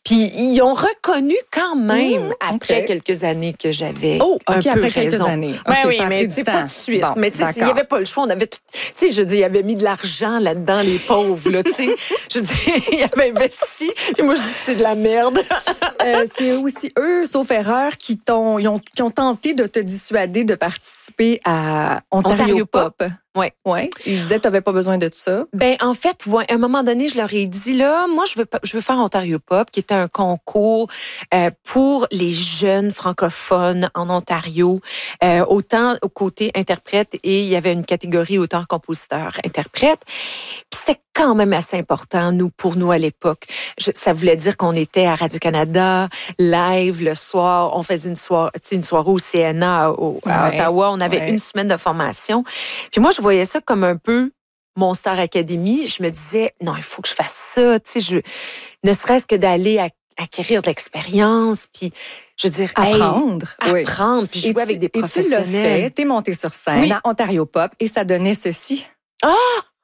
Puis ils ont reconnu quand même après quelques années que j'avais un peu après raison. quelques années. Oui, mais c'est pas tout de suite. Bon, mais tu sais, il n'y avait pas le choix. On avait tout, tu sais, je dis, il avait mis de l'argent là-dedans, les pauvres, là, tu sais. Je dis, il avait investi. Puis moi, je dis que c'est de la merde. C'est aussi eux, sauf erreur, qui ont tenté de te dissuader de participer à Ontario Pop. Oui. Ouais. Ils disaient que tu n'avais pas besoin de ça. Ben en fait, à un moment donné, je leur ai dit là, moi je veux faire Ontario Pop, qui était un concours pour les jeunes francophones en Ontario, autant au côté interprète et il y avait une catégorie auteur-compositeur-interprète. Puis c'était quand même assez important pour nous à l'époque. Ça voulait dire qu'on était à Radio-Canada, live le soir, on faisait une soirée au CNA à Ottawa, on avait une semaine de formation. Puis moi je voyais ça comme un peu mon Star Academy. Je me disais, non, il faut que je fasse ça. Tu sais, ne serait-ce que d'aller acquérir de l'expérience, puis je veux dire, apprendre, puis jouer avec des professionnels. Et tu l'as fait, t'es montée sur scène à Ontario Pop et ça donnait ceci. Ah!